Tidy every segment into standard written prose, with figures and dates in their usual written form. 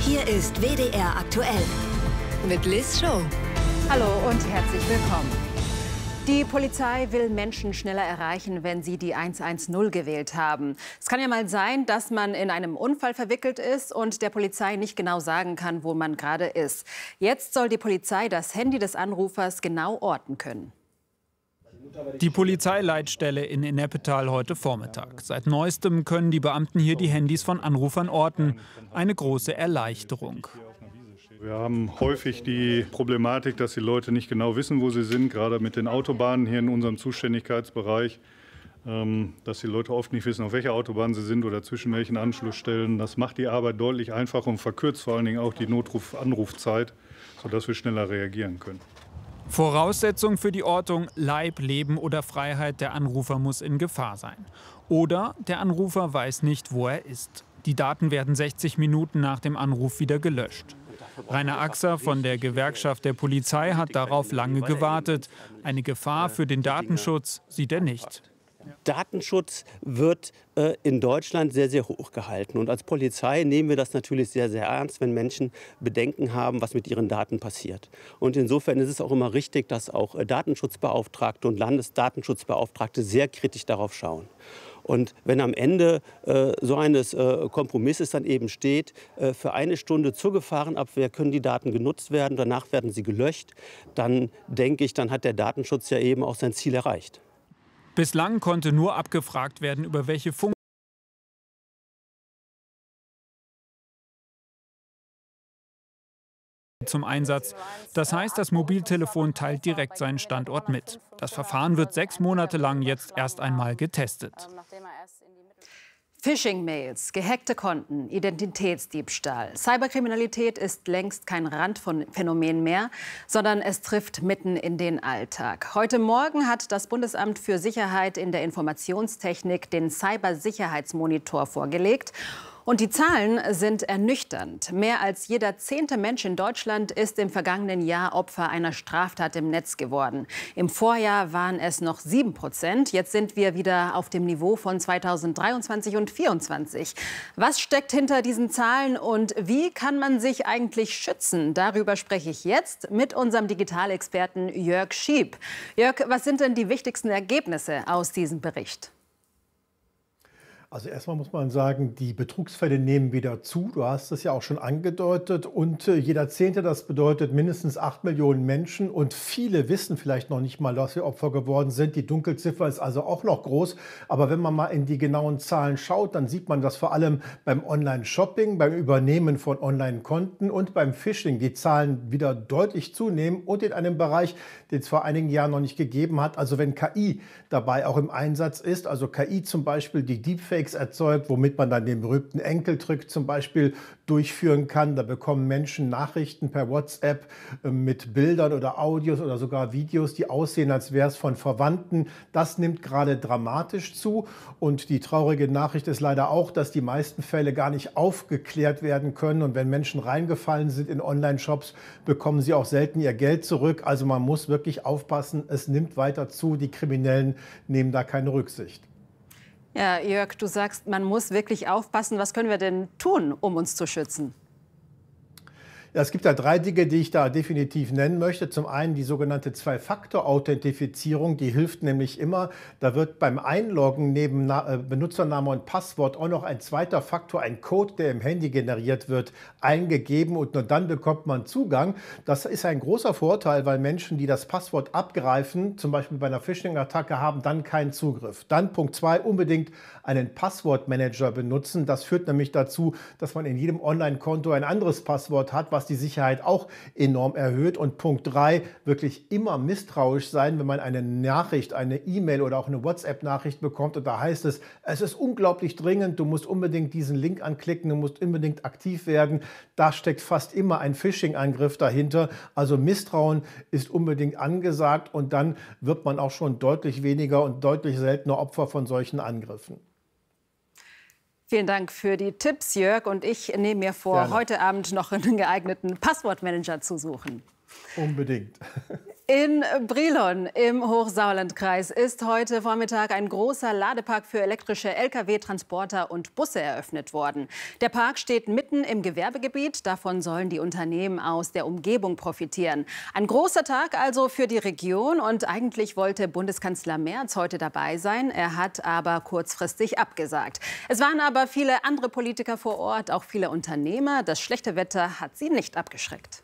Hier ist WDR aktuell mit Liz Show. Hallo und herzlich willkommen. Die Polizei will Menschen schneller erreichen, wenn sie die 110 gewählt haben. Es kann ja mal sein, dass man in einem Unfall verwickelt ist und der Polizei nicht genau sagen kann, wo man gerade ist. Jetzt soll die Polizei das Handy des Anrufers genau orten können. Die Polizeileitstelle in Ennepetal heute Vormittag. Seit Neuestem können die Beamten hier die Handys von Anrufern orten. Eine große Erleichterung. Wir haben häufig die Problematik, dass die Leute nicht genau wissen, wo sie sind, gerade mit den Autobahnen hier in unserem Zuständigkeitsbereich. Dass die Leute oft nicht wissen, auf welcher Autobahn sie sind oder zwischen welchen Anschlussstellen. Das macht die Arbeit deutlich einfacher und verkürzt vor allen Dingen auch die Notruf-Anrufzeit, sodass wir schneller reagieren können. Voraussetzung für die Ortung: Leib, Leben oder Freiheit der Anrufer muss in Gefahr sein. Oder der Anrufer weiß nicht, wo er ist. Die Daten werden 60 Minuten nach dem Anruf wieder gelöscht. Rainer Axer von der Gewerkschaft der Polizei hat darauf lange gewartet. Eine Gefahr für den Datenschutz sieht er nicht. Datenschutz wird in Deutschland sehr, sehr hoch gehalten. Und als Polizei nehmen wir das natürlich sehr, sehr ernst, wenn Menschen Bedenken haben, was mit ihren Daten passiert. Und insofern ist es auch immer richtig, dass auch Datenschutzbeauftragte und Landesdatenschutzbeauftragte sehr kritisch darauf schauen. Und wenn am Ende so eines Kompromisses dann eben steht, für eine Stunde zur Gefahrenabwehr können die Daten genutzt werden, danach werden sie gelöscht, dann denke ich, dann hat der Datenschutz ja eben auch sein Ziel erreicht. Bislang konnte nur abgefragt werden, über welche Funktionen zum Einsatz. Das heißt, das Mobiltelefon teilt direkt seinen Standort mit. Das Verfahren wird 6 Monate lang jetzt erst einmal getestet. Phishing-Mails, gehackte Konten, Identitätsdiebstahl. Cyberkriminalität ist längst kein Randphänomen mehr, sondern es trifft mitten in den Alltag. Heute Morgen hat das Bundesamt für Sicherheit in der Informationstechnik den Cybersicherheitsmonitor vorgelegt. Und die Zahlen sind ernüchternd. Mehr als jeder 10. Mensch in Deutschland ist im vergangenen Jahr Opfer einer Straftat im Netz geworden. Im Vorjahr waren es noch 7%. Jetzt sind wir wieder auf dem Niveau von 2023 und 2024. Was steckt hinter diesen Zahlen und wie kann man sich eigentlich schützen? Darüber spreche ich jetzt mit unserem Digitalexperten Jörg Schieb. Jörg, was sind denn die wichtigsten Ergebnisse aus diesem Bericht? Also erstmal muss man sagen, die Betrugsfälle nehmen wieder zu. Du hast es ja auch schon angedeutet. Und jeder 10., das bedeutet mindestens 8 Millionen Menschen. Und viele wissen vielleicht noch nicht mal, dass sie Opfer geworden sind. Die Dunkelziffer ist also auch noch groß. Aber wenn man mal in die genauen Zahlen schaut, dann sieht man, dass vor allem beim Online-Shopping, beim Übernehmen von Online-Konten und beim Phishing die Zahlen wieder deutlich zunehmen. Und in einem Bereich, den es vor einigen Jahren noch nicht gegeben hat. Also wenn KI dabei auch im Einsatz ist, also KI zum Beispiel die Deepfakes erzeugt, womit man dann den berühmten Enkeltrick zum Beispiel durchführen kann. Da bekommen Menschen Nachrichten per WhatsApp mit Bildern oder Audios oder sogar Videos, die aussehen, als wäre es von Verwandten. Das nimmt gerade dramatisch zu. Und die traurige Nachricht ist leider auch, dass die meisten Fälle gar nicht aufgeklärt werden können. Und wenn Menschen reingefallen sind in Online-Shops, bekommen sie auch selten ihr Geld zurück. Also man muss wirklich aufpassen, es nimmt weiter zu. Die Kriminellen nehmen da keine Rücksicht. Ja, Jörg, du sagst, man muss wirklich aufpassen. Was können wir denn tun, um uns zu schützen? Ja, es gibt da 3 Dinge, die ich da definitiv nennen möchte. Zum einen die sogenannte Zwei-Faktor-Authentifizierung, die hilft nämlich immer. Da wird beim Einloggen neben Benutzername und Passwort auch noch ein zweiter Faktor, ein Code, der im Handy generiert wird, eingegeben und nur dann bekommt man Zugang. Das ist ein großer Vorteil, weil Menschen, die das Passwort abgreifen, zum Beispiel bei einer Phishing-Attacke, haben dann keinen Zugriff. Dann Punkt 2, unbedingt einen Passwortmanager benutzen. Das führt nämlich dazu, dass man in jedem Online-Konto ein anderes Passwort hat, was die Sicherheit auch enorm erhöht. Und Punkt 3, wirklich immer misstrauisch sein, wenn man eine Nachricht, eine E-Mail oder auch eine WhatsApp-Nachricht bekommt und da heißt es, es ist unglaublich dringend, du musst unbedingt diesen Link anklicken, du musst unbedingt aktiv werden. Da steckt fast immer ein Phishing-Angriff dahinter. Also Misstrauen ist unbedingt angesagt und dann wird man auch schon deutlich weniger und deutlich seltener Opfer von solchen Angriffen. Vielen Dank für die Tipps, Jörg. Und ich nehme mir vor, heute Abend noch einen geeigneten Passwortmanager zu suchen. Unbedingt. In Brilon im Hochsauerlandkreis ist heute Vormittag ein großer Ladepark für elektrische Lkw, Transporter und Busse eröffnet worden. Der Park steht mitten im Gewerbegebiet. Davon sollen die Unternehmen aus der Umgebung profitieren. Ein großer Tag also für die Region. Und eigentlich wollte Bundeskanzler Merz heute dabei sein. Er hat aber kurzfristig abgesagt. Es waren aber viele andere Politiker vor Ort, auch viele Unternehmer. Das schlechte Wetter hat sie nicht abgeschreckt.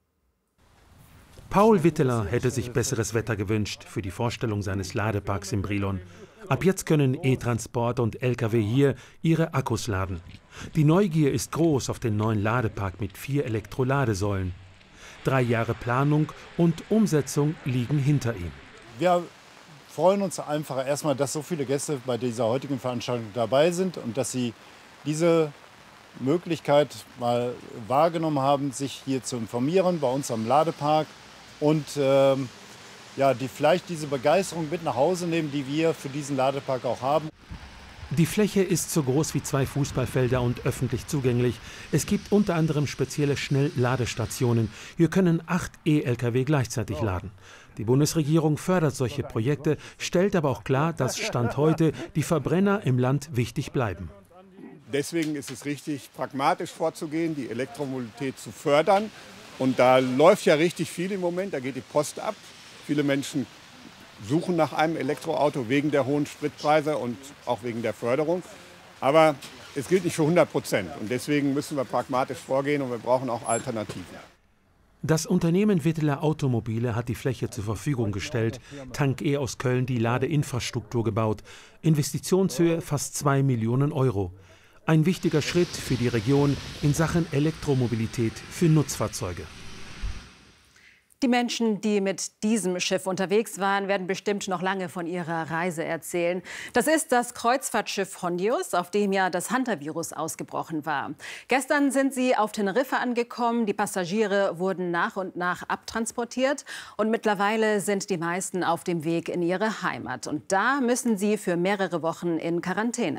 Paul Witteler hätte sich besseres Wetter gewünscht für die Vorstellung seines Ladeparks in Brilon. Ab jetzt können E-Transport und Lkw hier ihre Akkus laden. Die Neugier ist groß auf den neuen Ladepark mit 4 Elektroladesäulen. 3 Jahre Planung und Umsetzung liegen hinter ihm. Wir freuen uns einfach erstmal, dass so viele Gäste bei dieser heutigen Veranstaltung dabei sind und dass sie diese Möglichkeit mal wahrgenommen haben, sich hier zu informieren bei uns am Ladepark. Und die vielleicht diese Begeisterung mit nach Hause nehmen, die wir für diesen Ladepark auch haben. Die Fläche ist so groß wie 2 Fußballfelder und öffentlich zugänglich. Es gibt unter anderem spezielle Schnellladestationen. Hier können 8 E-Lkw gleichzeitig laden. Die Bundesregierung fördert solche Projekte, stellt aber auch klar, dass Stand heute die Verbrenner im Land wichtig bleiben. Deswegen ist es richtig, pragmatisch vorzugehen, die Elektromobilität zu fördern. Und da läuft ja richtig viel im Moment, da geht die Post ab. Viele Menschen suchen nach einem Elektroauto wegen der hohen Spritpreise und auch wegen der Förderung. Aber es gilt nicht für 100%. Und deswegen müssen wir pragmatisch vorgehen und wir brauchen auch Alternativen. Das Unternehmen Witteler Automobile hat die Fläche zur Verfügung gestellt. Tank-E aus Köln die Ladeinfrastruktur gebaut. Investitionshöhe fast 2 Millionen Euro. Ein wichtiger Schritt für die Region in Sachen Elektromobilität für Nutzfahrzeuge. Die Menschen, die mit diesem Schiff unterwegs waren, werden bestimmt noch lange von ihrer Reise erzählen. Das ist das Kreuzfahrtschiff Hondius, auf dem ja das Hantavirus ausgebrochen war. Gestern sind sie auf Teneriffa angekommen. Die Passagiere wurden nach und nach abtransportiert. Und mittlerweile sind die meisten auf dem Weg in ihre Heimat. Und da müssen sie für mehrere Wochen in Quarantäne.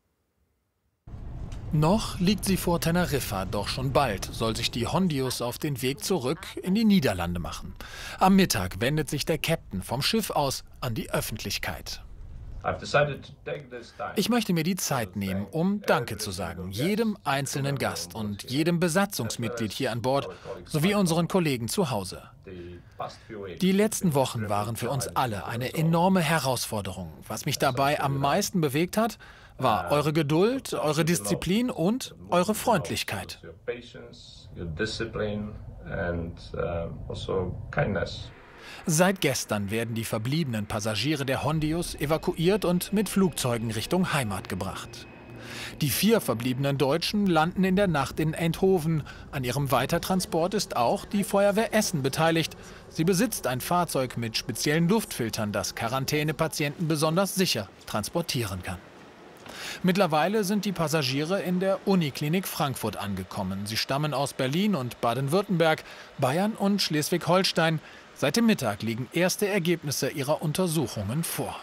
Noch liegt sie vor Teneriffa, doch schon bald soll sich die Hondius auf den Weg zurück in die Niederlande machen. Am Mittag wendet sich der Captain vom Schiff aus an die Öffentlichkeit. Ich möchte mir die Zeit nehmen, um Danke zu sagen, jedem einzelnen Gast und jedem Besatzungsmitglied hier an Bord, sowie unseren Kollegen zu Hause. Die letzten Wochen waren für uns alle eine enorme Herausforderung. Was mich dabei am meisten bewegt hat, war eure Geduld, eure Disziplin und eure Freundlichkeit. Seit gestern werden die verbliebenen Passagiere der Hondius evakuiert und mit Flugzeugen Richtung Heimat gebracht. Die 4 verbliebenen Deutschen landen in der Nacht in Eindhoven. An ihrem Weitertransport ist auch die Feuerwehr Essen beteiligt. Sie besitzt ein Fahrzeug mit speziellen Luftfiltern, das Quarantänepatienten besonders sicher transportieren kann. Mittlerweile sind die Passagiere in der Uniklinik Frankfurt angekommen. Sie stammen aus Berlin und Baden-Württemberg, Bayern und Schleswig-Holstein. Seit dem Mittag liegen erste Ergebnisse ihrer Untersuchungen vor.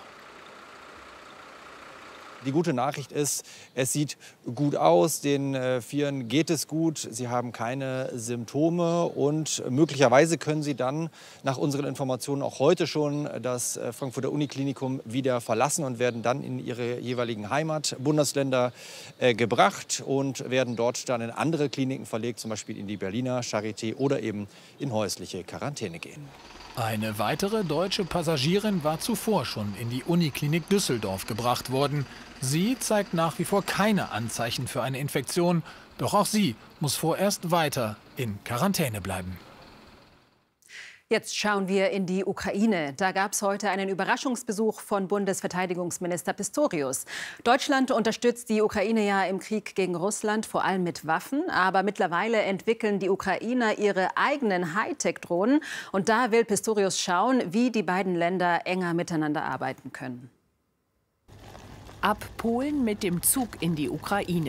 Die gute Nachricht ist, es sieht gut aus, den 4 geht es gut, sie haben keine Symptome und möglicherweise können sie dann nach unseren Informationen auch heute schon das Frankfurter Uniklinikum wieder verlassen und werden dann in ihre jeweiligen Heimatbundesländer gebracht und werden dort dann in andere Kliniken verlegt, zum Beispiel in die Berliner Charité oder eben in häusliche Quarantäne gehen. Eine weitere deutsche Passagierin war zuvor schon in die Uniklinik Düsseldorf gebracht worden. Sie zeigt nach wie vor keine Anzeichen für eine Infektion. Doch auch sie muss vorerst weiter in Quarantäne bleiben. Jetzt schauen wir in die Ukraine. Da gab es heute einen Überraschungsbesuch von Bundesverteidigungsminister Pistorius. Deutschland unterstützt die Ukraine ja im Krieg gegen Russland, vor allem mit Waffen. Aber mittlerweile entwickeln die Ukrainer ihre eigenen Hightech-Drohnen. Und da will Pistorius schauen, wie die beiden Länder enger miteinander arbeiten können. Ab Polen mit dem Zug in die Ukraine.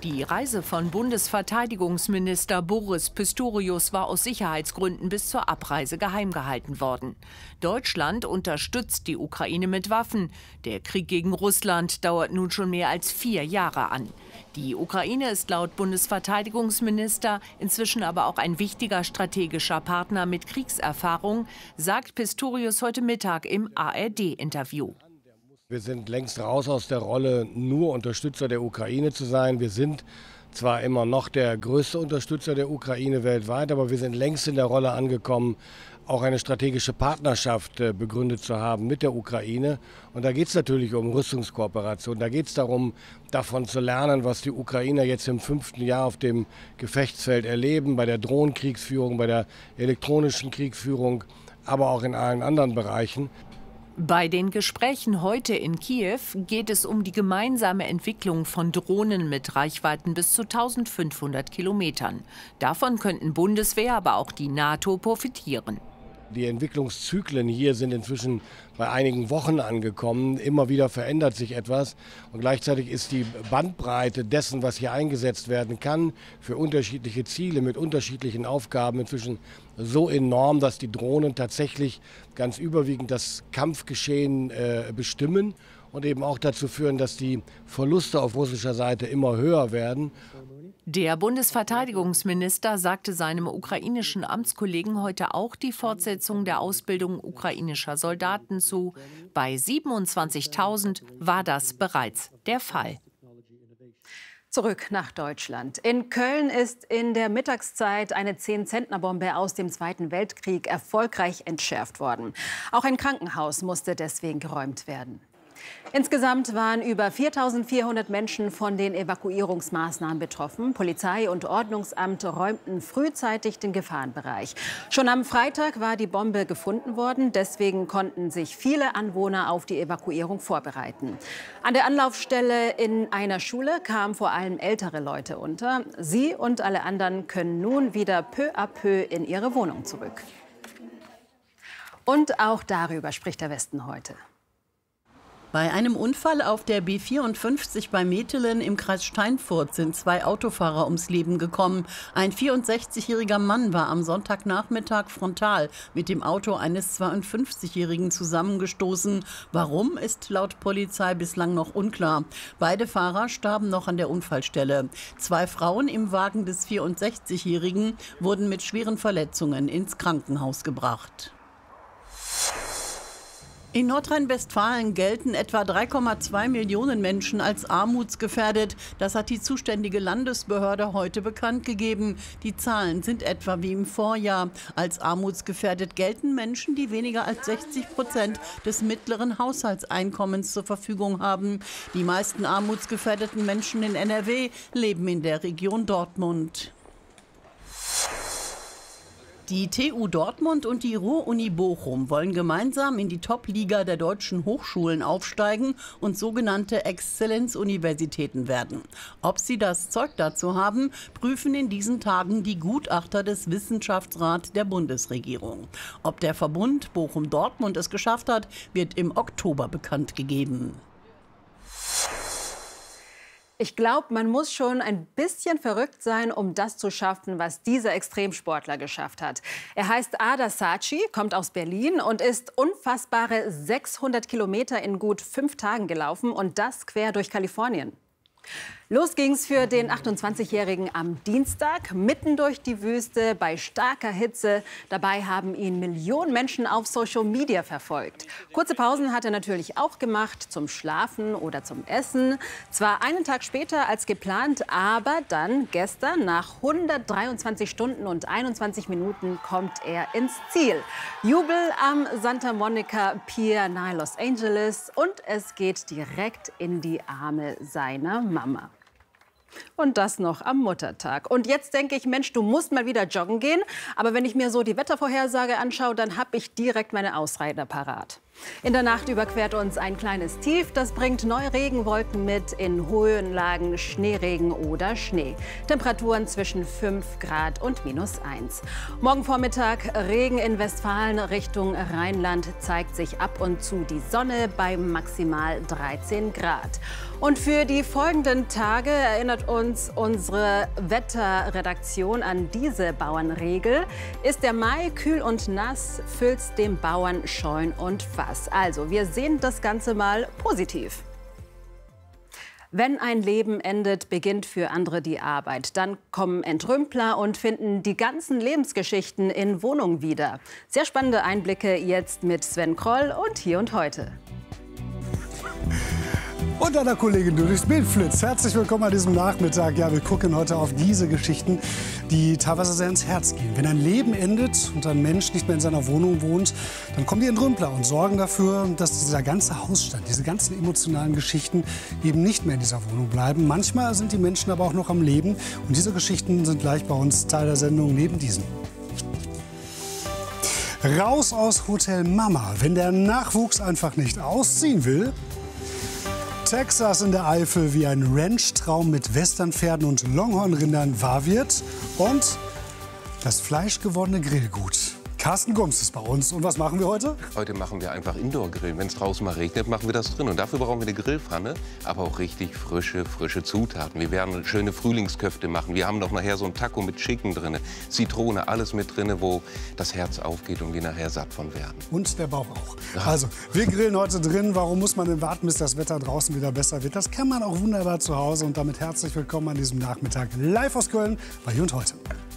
Die Reise von Bundesverteidigungsminister Boris Pistorius war aus Sicherheitsgründen bis zur Abreise geheim gehalten worden. Deutschland unterstützt die Ukraine mit Waffen. Der Krieg gegen Russland dauert nun schon mehr als 4 Jahre an. Die Ukraine ist laut Bundesverteidigungsminister inzwischen aber auch ein wichtiger strategischer Partner mit Kriegserfahrung, sagt Pistorius heute Mittag im ARD-Interview. Wir sind längst raus aus der Rolle, nur Unterstützer der Ukraine zu sein. Wir sind zwar immer noch der größte Unterstützer der Ukraine weltweit, aber wir sind längst in der Rolle angekommen, auch eine strategische Partnerschaft begründet zu haben mit der Ukraine. Und da geht es natürlich um Rüstungskooperation. Da geht es darum, davon zu lernen, was die Ukrainer jetzt im 5. Jahr auf dem Gefechtsfeld erleben, bei der Drohnenkriegsführung, bei der elektronischen Kriegsführung, aber auch in allen anderen Bereichen. Bei den Gesprächen heute in Kiew geht es um die gemeinsame Entwicklung von Drohnen mit Reichweiten bis zu 1500 Kilometern. Davon könnten Bundeswehr, aber auch die NATO profitieren. Die Entwicklungszyklen hier sind inzwischen bei einigen Wochen angekommen. Immer wieder verändert sich etwas. Und gleichzeitig ist die Bandbreite dessen, was hier eingesetzt werden kann, für unterschiedliche Ziele mit unterschiedlichen Aufgaben inzwischen so enorm, dass die Drohnen tatsächlich ganz überwiegend das Kampfgeschehen bestimmen und eben auch dazu führen, dass die Verluste auf russischer Seite immer höher werden. Der Bundesverteidigungsminister sagte seinem ukrainischen Amtskollegen heute auch die Fortsetzung der Ausbildung ukrainischer Soldaten zu. Bei 27.000 war das bereits der Fall. Zurück nach Deutschland. In Köln ist in der Mittagszeit eine 10-Zentner-Bombe aus dem Zweiten Weltkrieg erfolgreich entschärft worden. Auch ein Krankenhaus musste deswegen geräumt werden. Insgesamt waren über 4.400 Menschen von den Evakuierungsmaßnahmen betroffen. Polizei und Ordnungsamt räumten frühzeitig den Gefahrenbereich. Schon am Freitag war die Bombe gefunden worden. Deswegen konnten sich viele Anwohner auf die Evakuierung vorbereiten. An der Anlaufstelle in einer Schule kamen vor allem ältere Leute unter. Sie und alle anderen können nun wieder peu à peu in ihre Wohnung zurück. Und auch darüber spricht der Westen heute. Bei einem Unfall auf der B54 bei Metelen im Kreis Steinfurt sind 2 Autofahrer ums Leben gekommen. Ein 64-jähriger Mann war am Sonntagnachmittag frontal mit dem Auto eines 52-jährigen zusammengestoßen. Warum, ist laut Polizei bislang noch unklar. Beide Fahrer starben noch an der Unfallstelle. 2 Frauen im Wagen des 64-jährigen wurden mit schweren Verletzungen ins Krankenhaus gebracht. In Nordrhein-Westfalen gelten etwa 3,2 Millionen Menschen als armutsgefährdet. Das hat die zuständige Landesbehörde heute bekannt gegeben. Die Zahlen sind etwa wie im Vorjahr. Als armutsgefährdet gelten Menschen, die weniger als 60% des mittleren Haushaltseinkommens zur Verfügung haben. Die meisten armutsgefährdeten Menschen in NRW leben in der Region Dortmund. Die TU Dortmund und die Ruhr-Uni Bochum wollen gemeinsam in die Top-Liga der deutschen Hochschulen aufsteigen und sogenannte Exzellenzuniversitäten werden. Ob sie das Zeug dazu haben, prüfen in diesen Tagen die Gutachter des Wissenschaftsrats der Bundesregierung. Ob der Verbund Bochum-Dortmund es geschafft hat, wird im Oktober bekannt gegeben. Ich glaube, man muss schon ein bisschen verrückt sein, um das zu schaffen, was dieser Extremsportler geschafft hat. Er heißt Ada Saci, kommt aus Berlin und ist unfassbare 600 Kilometer in gut 5 Tagen gelaufen und das quer durch Kalifornien. Los ging's für den 28-Jährigen am Dienstag, mitten durch die Wüste, bei starker Hitze. Dabei haben ihn Millionen Menschen auf Social Media verfolgt. Kurze Pausen hat er natürlich auch gemacht, zum Schlafen oder zum Essen. Zwar einen Tag später als geplant, aber dann gestern, nach 123 Stunden und 21 Minuten, kommt er ins Ziel. Jubel am Santa Monica Pier nahe Los Angeles und es geht direkt in die Arme seiner Mama. Und das noch am Muttertag. Und jetzt denke ich, Mensch, du musst mal wieder joggen gehen. Aber wenn ich mir so die Wettervorhersage anschaue, dann habe ich direkt meine Ausrede parat. In der Nacht überquert uns ein kleines Tief. Das bringt neue Regenwolken mit, in Höhenlagen Schneeregen oder Schnee. Temperaturen zwischen 5 Grad und -1. Morgen Vormittag Regen in Westfalen Richtung Rheinland, zeigt sich ab und zu die Sonne bei maximal 13 Grad. Und für die folgenden Tage erinnert erinnert uns unsere Wetterredaktion an diese Bauernregel. Ist der Mai kühl und nass, füllt's dem Bauern Scheun und Fass. Also, wir sehen das Ganze mal positiv. Wenn ein Leben endet, beginnt für andere die Arbeit. Dann kommen Entrümpler und finden die ganzen Lebensgeschichten in Wohnungen wieder. Sehr spannende Einblicke jetzt mit Sven Kroll und Hier und Heute. Und einer Kollegin, du durchs Bild flitzt. Herzlich willkommen an diesem Nachmittag. Ja, wir gucken heute auf diese Geschichten, die teilweise sehr ins Herz gehen. Wenn ein Leben endet und ein Mensch nicht mehr in seiner Wohnung wohnt, dann kommen die Entrümpler und sorgen dafür, dass dieser ganze Hausstand, diese ganzen emotionalen Geschichten eben nicht mehr in dieser Wohnung bleiben. Manchmal sind die Menschen aber auch noch am Leben. Und diese Geschichten sind gleich bei uns Teil der Sendung neben diesen. Raus aus Hotel Mama, wenn der Nachwuchs einfach nicht ausziehen will. Texas in der Eifel, wie ein Ranchtraum mit Westernpferden und Longhornrindern wahr wird. Und das fleischgewordene Grillgut. Carsten Gums ist bei uns. Und was machen wir heute? Heute machen wir einfach Indoor-Grillen. Wenn es draußen mal regnet, machen wir das drin. Und dafür brauchen wir eine Grillpfanne, aber auch richtig frische Zutaten. Wir werden schöne Frühlingsköfte machen. Wir haben noch nachher so ein Taco mit Chicken drin, Zitrone, alles mit drin, wo das Herz aufgeht und wir nachher satt von werden. Und der Bauch auch. Ja. Also, wir grillen heute drin. Warum muss man denn warten, bis das Wetter draußen wieder besser wird? Das kann man auch wunderbar zu Hause. Und damit herzlich willkommen an diesem Nachmittag live aus Köln bei Hier und Heute.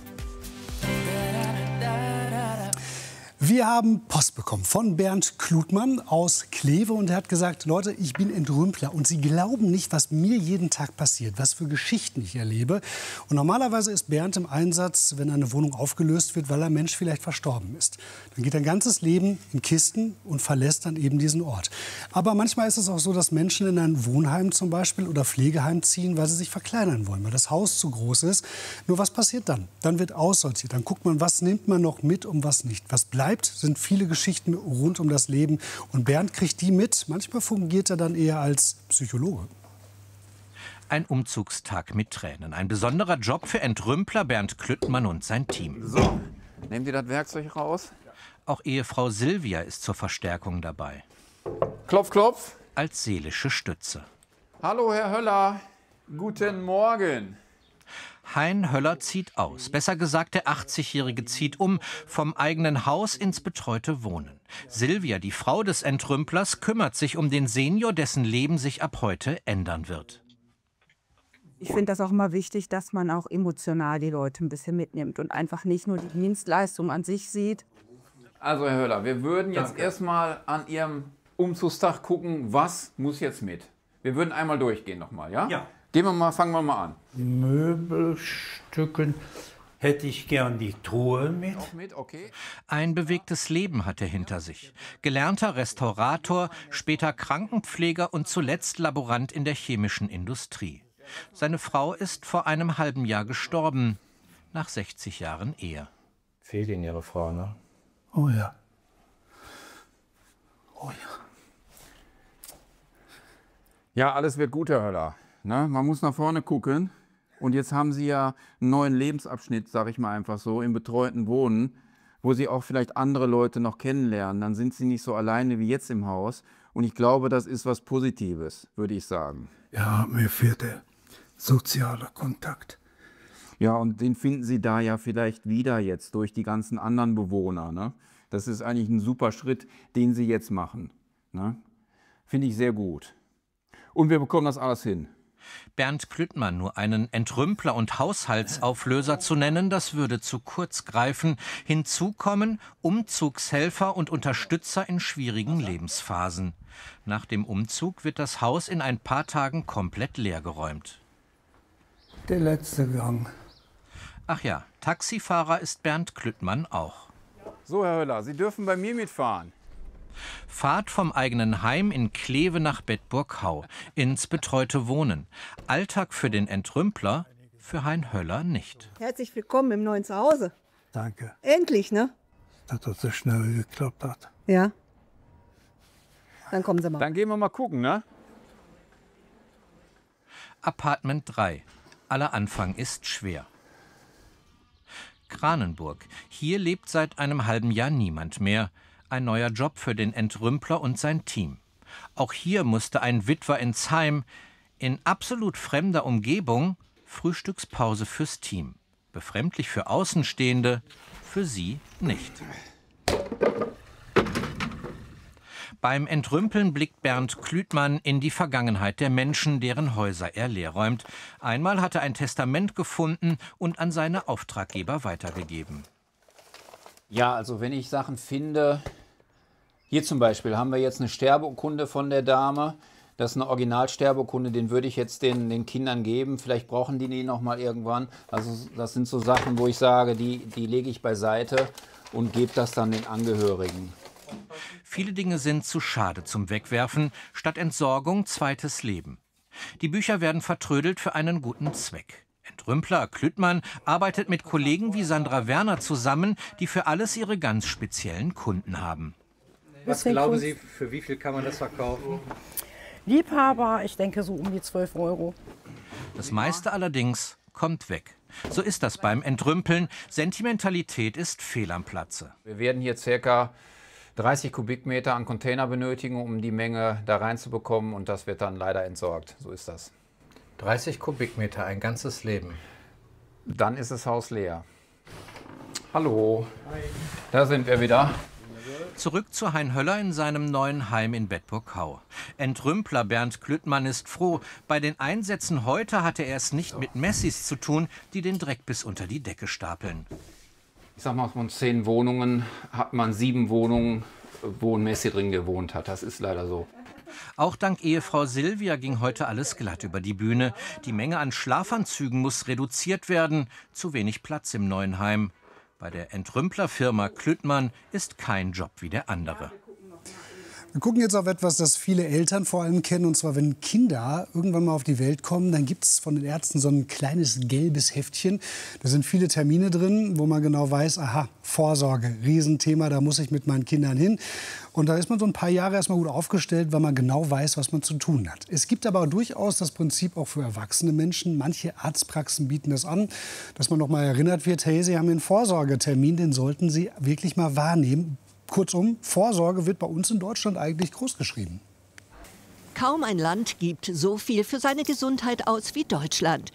Wir haben Post bekommen von Bernd Klutmann aus Kleve und er hat gesagt, Leute, ich bin Entrümpler und Sie glauben nicht, was mir jeden Tag passiert, was für Geschichten ich erlebe. Und normalerweise ist Bernd im Einsatz, wenn eine Wohnung aufgelöst wird, weil ein Mensch vielleicht verstorben ist. Dann geht ein ganzes Leben in Kisten und verlässt dann eben diesen Ort. Aber manchmal ist es auch so, dass Menschen in ein Wohnheim zum Beispiel oder Pflegeheim ziehen, weil sie sich verkleinern wollen, weil das Haus zu groß ist. Nur was passiert dann? Dann wird aussortiert. Dann guckt man, was nimmt man noch mit und was nicht. Was bleibt, sind viele Geschichten rund um das Leben. Und Bernd kriegt die mit. Manchmal fungiert er dann eher als Psychologe. Ein Umzugstag mit Tränen. Ein besonderer Job für Entrümpler Bernd Klüttmann und sein Team. So, nehmt ihr das Werkzeug raus? Auch Ehefrau Silvia ist zur Verstärkung dabei. Klopf, klopf. Als seelische Stütze. Hallo, Herr Höller. Guten Morgen. Hein Höller zieht aus. Besser gesagt, der 80-Jährige zieht um vom eigenen Haus ins betreute Wohnen. Silvia, die Frau des Entrümplers, kümmert sich um den Senior, dessen Leben sich ab heute ändern wird. Ich finde das auch immer wichtig, dass man auch emotional die Leute ein bisschen mitnimmt und einfach nicht nur die Dienstleistung an sich sieht. Also, Herr Höller, wir würden jetzt erstmal an Ihrem Umzugstag gucken, was muss jetzt mit. Wir würden einmal durchgehen nochmal, ja? Ja. Fangen wir mal an. Möbelstücken hätte ich gern die Truhe mit. Okay. Ein bewegtes Leben hat er hinter sich. Gelernter Restaurator, später Krankenpfleger und zuletzt Laborant in der chemischen Industrie. Seine Frau ist vor einem halben Jahr gestorben, nach 60 Jahren Ehe. Fehlt Ihnen Ihre Frau, ne? Oh ja. Oh ja. Ja, alles wird gut, Herr Höller. Na, man muss nach vorne gucken. Und jetzt haben Sie ja einen neuen Lebensabschnitt, sage ich mal einfach so, im betreuten Wohnen, wo Sie auch vielleicht andere Leute noch kennenlernen. Dann sind Sie nicht so alleine wie jetzt im Haus. Und ich glaube, das ist was Positives, würde ich sagen. Ja, mir fehlt der soziale Kontakt. Ja, und den finden Sie da ja vielleicht wieder jetzt durch die ganzen anderen Bewohner. Ne? Das ist eigentlich ein super Schritt, den Sie jetzt machen. Ne? Finde ich sehr gut. Und wir bekommen das alles hin. Bernd Klüttmann nur einen Entrümpler und Haushaltsauflöser zu nennen, das würde zu kurz greifen. Hinzu kommen Umzugshelfer und Unterstützer in schwierigen Lebensphasen. Nach dem Umzug wird das Haus in ein paar Tagen komplett leergeräumt. Der letzte Gang. Ach ja, Taxifahrer ist Bernd Klüttmann auch. So, Herr Höller, Sie dürfen bei mir mitfahren. Fahrt vom eigenen Heim in Kleve nach Bedburg-Hau, ins betreute Wohnen. Alltag für den Entrümpler, für Hein Höller nicht. Herzlich willkommen im neuen Zuhause. Danke. Endlich, ne? Dass das so schnell geklappt hat. Ja. Dann kommen Sie mal. Dann gehen wir mal gucken, ne? Apartment 3. Aller Anfang ist schwer. Kranenburg. Hier lebt seit einem halben Jahr niemand mehr. Ein neuer Job für den Entrümpler und sein Team. Auch hier musste ein Witwer ins Heim. In absolut fremder Umgebung Frühstückspause fürs Team. Befremdlich für Außenstehende, für sie nicht. Beim Entrümpeln blickt Bernd Klütmann in die Vergangenheit der Menschen, deren Häuser er leerräumt. Einmal hat er ein Testament gefunden und an seine Auftraggeber weitergegeben. Ja, also wenn ich Sachen finde, hier zum Beispiel haben wir jetzt eine Sterbeurkunde von der Dame. Das ist eine Originalsterbeurkunde, den würde ich jetzt den Kindern geben. Vielleicht brauchen die noch mal irgendwann. Also das sind so Sachen, wo ich sage, die lege ich beiseite und gebe das dann den Angehörigen. Viele Dinge sind zu schade zum Wegwerfen. Statt Entsorgung zweites Leben. Die Bücher werden vertrödelt für einen guten Zweck. Entrümpler Klütmann arbeitet mit Kollegen wie Sandra Werner zusammen, die für alles ihre ganz speziellen Kunden haben. Was glauben Sie, für wie viel kann man das verkaufen? Liebhaber, ich denke so um die 12 €. Das meiste allerdings kommt weg. So ist das beim Entrümpeln. Sentimentalität ist fehl am Platze. Wir werden hier ca. 30 Kubikmeter an Container benötigen, um die Menge da reinzubekommen, und das wird dann leider entsorgt. So ist das. 30 Kubikmeter, ein ganzes Leben. Dann ist das Haus leer. Hallo, da sind wir wieder. Zurück zu Hein Höller in seinem neuen Heim in Bedburg-Hau. Entrümpler Bernd Klütmann ist froh. Bei den Einsätzen heute hatte er es nicht mit Messis zu tun, die den Dreck bis unter die Decke stapeln. Ich sag mal, von 10 Wohnungen hat man 7 Wohnungen, wo ein Messi drin gewohnt hat. Das ist leider so. Auch dank Ehefrau Silvia ging heute alles glatt über die Bühne. Die Menge an Schlafanzügen muss reduziert werden. Zu wenig Platz im neuen Heim. Bei der Entrümplerfirma Klütmann ist kein Job wie der andere. Wir gucken jetzt auf etwas, das viele Eltern vor allem kennen. Und zwar, wenn Kinder irgendwann mal auf die Welt kommen, dann gibt es von den Ärzten so ein kleines gelbes Heftchen. Da sind viele Termine drin, wo man genau weiß, aha, Vorsorge, Riesenthema, da muss ich mit meinen Kindern hin. Und da ist man so ein paar Jahre erstmal gut aufgestellt, weil man genau weiß, was man zu tun hat. Es gibt aber durchaus das Prinzip auch für erwachsene Menschen. Manche Arztpraxen bieten das an, dass man noch mal erinnert wird, hey, Sie haben einen Vorsorgetermin, den sollten Sie wirklich mal wahrnehmen. Kurzum, Vorsorge wird bei uns in Deutschland eigentlich großgeschrieben. Kaum ein Land gibt so viel für seine Gesundheit aus wie Deutschland.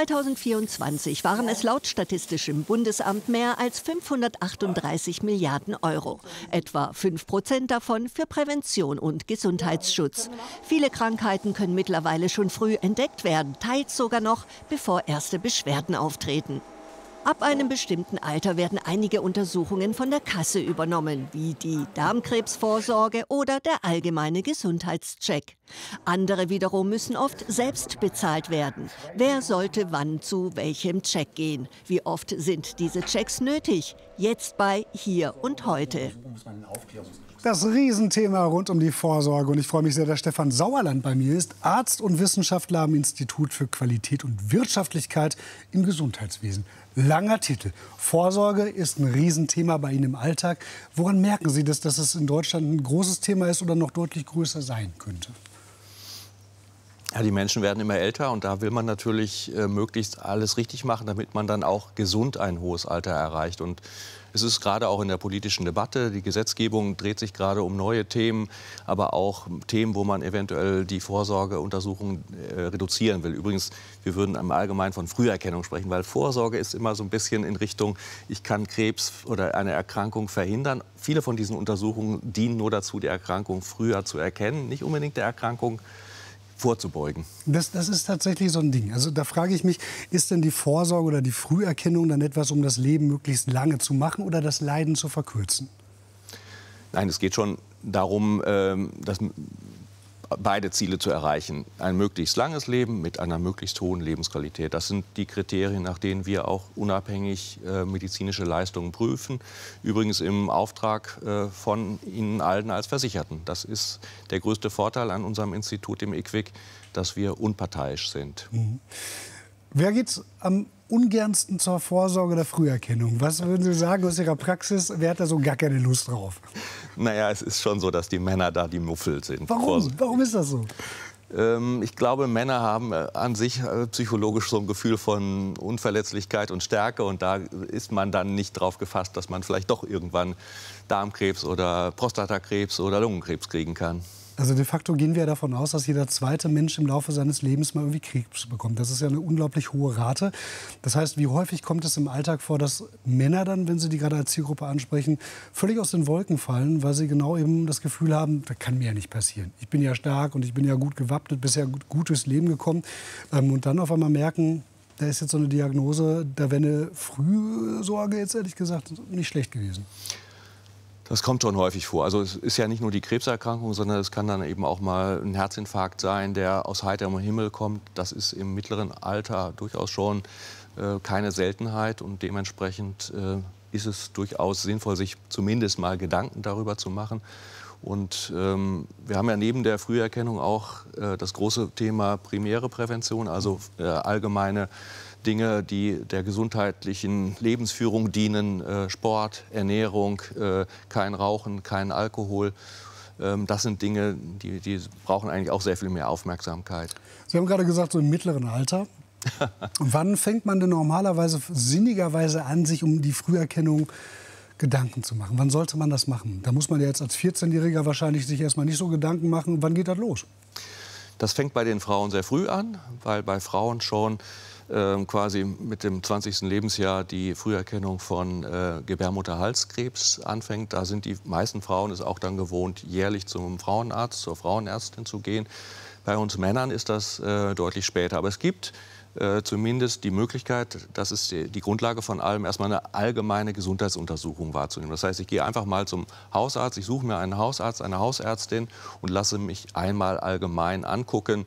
2024 waren es laut Statistischem Bundesamt mehr als 538 Milliarden €. Etwa 5% davon für Prävention und Gesundheitsschutz. Viele Krankheiten können mittlerweile schon früh entdeckt werden, teils sogar noch, bevor erste Beschwerden auftreten. Ab einem bestimmten Alter werden einige Untersuchungen von der Kasse übernommen, wie die Darmkrebsvorsorge oder der allgemeine Gesundheitscheck. Andere wiederum müssen oft selbst bezahlt werden. Wer sollte wann zu welchem Check gehen? Wie oft sind diese Checks nötig? Jetzt bei Hier und Heute. Das Riesenthema rund um die Vorsorge. Und ich freue mich sehr, dass Stefan Sauerland bei mir ist, Arzt und Wissenschaftler am Institut für Qualität und Wirtschaftlichkeit im Gesundheitswesen. Langer Titel. Vorsorge ist ein Riesenthema bei Ihnen im Alltag. Woran merken Sie das, dass es in Deutschland ein großes Thema ist oder noch deutlich größer sein könnte? Ja, die Menschen werden immer älter und da will man natürlich möglichst alles richtig machen, damit man dann auch gesund ein hohes Alter erreicht. Und es ist gerade auch in der politischen Debatte, die Gesetzgebung dreht sich gerade um neue Themen, aber auch Themen, wo man eventuell die Vorsorgeuntersuchungen reduzieren will. Übrigens, wir würden im Allgemeinen von Früherkennung sprechen, weil Vorsorge ist immer so ein bisschen in Richtung, ich kann Krebs oder eine Erkrankung verhindern. Viele von diesen Untersuchungen dienen nur dazu, die Erkrankung früher zu erkennen, nicht unbedingt der Erkrankung vorzubeugen. Das ist tatsächlich so ein Ding. Also da frage ich mich, ist denn die Vorsorge oder die Früherkennung dann etwas, um das Leben möglichst lange zu machen oder das Leiden zu verkürzen? Nein, es geht schon darum, beide Ziele zu erreichen. Ein möglichst langes Leben mit einer möglichst hohen Lebensqualität. Das sind die Kriterien, nach denen wir auch unabhängig medizinische Leistungen prüfen. Übrigens im Auftrag von Ihnen allen als Versicherten. Das ist der größte Vorteil an unserem Institut, dem IQWiC, dass wir unparteiisch sind. Mhm. Wer geht's am ungernsten zur Vorsorge oder Früherkennung? Was würden Sie sagen aus Ihrer Praxis? Wer hat da so gar keine Lust drauf? Naja, es ist schon so, dass die Männer da die Muffel sind. Warum? Warum ist das so? Ich glaube, Männer haben an sich psychologisch so ein Gefühl von Unverletzlichkeit und Stärke. Und da ist man dann nicht drauf gefasst, dass man vielleicht doch irgendwann Darmkrebs oder Prostatakrebs oder Lungenkrebs kriegen kann. Also de facto gehen wir davon aus, dass jeder zweite Mensch im Laufe seines Lebens mal irgendwie Krebs bekommt. Das ist ja eine unglaublich hohe Rate. Das heißt, wie häufig kommt es im Alltag vor, dass Männer dann, wenn Sie die gerade als Zielgruppe ansprechen, völlig aus den Wolken fallen, weil sie genau eben das Gefühl haben, das kann mir ja nicht passieren. Ich bin ja stark und ich bin ja gut gewappnet, bisher gut durchs Leben gekommen. Und dann auf einmal merken, da ist jetzt so eine Diagnose, da wäre eine Frühsorge jetzt ehrlich gesagt nicht schlecht gewesen. Das kommt schon häufig vor. Also es ist ja nicht nur die Krebserkrankung, sondern es kann dann eben auch mal ein Herzinfarkt sein, der aus heiterem Himmel kommt. Das ist im mittleren Alter durchaus schon keine Seltenheit. Und dementsprechend ist es durchaus sinnvoll, sich zumindest mal Gedanken darüber zu machen. Und wir haben ja neben der Früherkennung auch das große Thema primäre Prävention, also allgemeine Dinge, die der gesundheitlichen Lebensführung dienen, Sport, Ernährung, kein Rauchen, kein Alkohol. Das sind Dinge, die brauchen eigentlich auch sehr viel mehr Aufmerksamkeit. Sie haben gerade gesagt, so im mittleren Alter. Wann fängt man denn normalerweise sinnigerweise an, sich um die Früherkennung Gedanken zu machen? Wann sollte man das machen? Da muss man ja jetzt als 14-Jähriger wahrscheinlich sich erstmal nicht so Gedanken machen. Wann geht das los? Das fängt bei den Frauen sehr früh an, weil bei Frauen schon quasi mit dem 20. Lebensjahr die Früherkennung von Gebärmutterhalskrebs anfängt. Da sind die meisten Frauen es auch dann gewohnt, jährlich zum Frauenarzt, zur Frauenärztin zu gehen. Bei uns Männern ist das deutlich später. Aber es gibt zumindest die Möglichkeit, das ist die Grundlage von allem, erstmal eine allgemeine Gesundheitsuntersuchung wahrzunehmen. Das heißt, ich gehe einfach mal zum Hausarzt, ich suche mir einen Hausarzt, eine Hausärztin und lasse mich einmal allgemein angucken,